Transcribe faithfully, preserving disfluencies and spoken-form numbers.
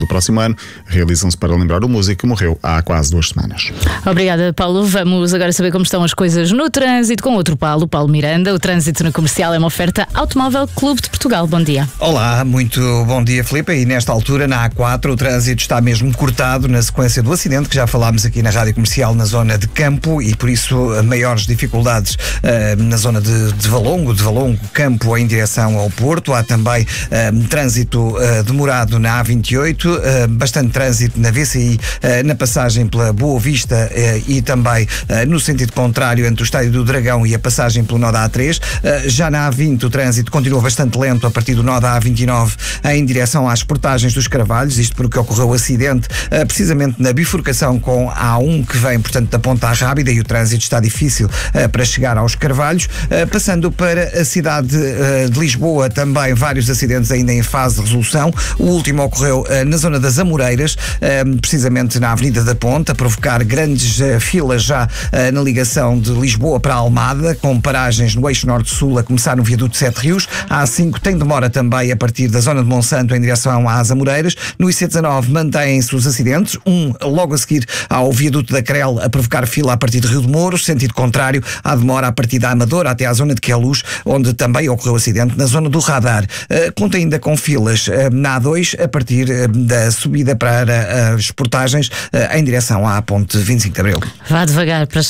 do próximo ano. Realizam-se para lembrar o músico que morreu há quase duas semanas. Obrigada, Paulo. Vamos agora saber como estão as coisas no trânsito com outro Paulo, Paulo Miranda. O trânsito na Comercial é uma oferta Automóvel Clube de Portugal. Bom dia. Olá, muito bom dia, Filipe. E nesta altura, na A quatro, o trânsito está mesmo cortado na sequência do acidente que já falámos aqui na Rádio Comercial na zona de Campo e, por isso, maiores dificuldades uh, na zona de, de Valongo, de Valongo, Campo, em direção ao Porto. Há também uh, trânsito uh, demorado na A vinte e oito, uh, bastante trânsito na V C I, uh, na passagem pela Boa Vista uh, e também uh, no sentido contrário entre o Estádio do Dragão e a passagem pelo nó da A três. Uh, já na A vinte o trânsito continua bastante lento a partir do nó da A vinte e nove em direção às portagens dos Carvalhos, isto porque ocorreu o acidente uh, precisamente na bifurcação com a A um que vem, portanto, da Ponta à Rábida, e o trânsito está difícil uh, para chegar aos Carvalhos. Uh, passando para a cidade uh, de Lisboa, também vários acidentes ainda em fase de resolução. O último ocorreu uh, na zona das Amoreiras, uh, precisamente na Avenida da Ponta, a provocar grandes uh, filas já uh, na ligação de Lisboa para a Almada, com paragens no eixo norte-sul a começar no viaduto Sete Rios. A A cinco tem demora também a partir da zona de Monsanto em direção às Amoreiras. No I C dezanove mantêm-se os acidentes, um logo a seguir ao viaduto da Crel a provocar fila a partir de Rio de Mouros, sentido contrário, há demora a partir da Amadora até à zona de Queluz, onde também ocorreu acidente na zona do Radar. Uh, conta ainda com filas uh, na A dois a partir uh, da subida para uh, as portagens uh, em direção à ponte vinte e cinco de Abril. Vá devagar para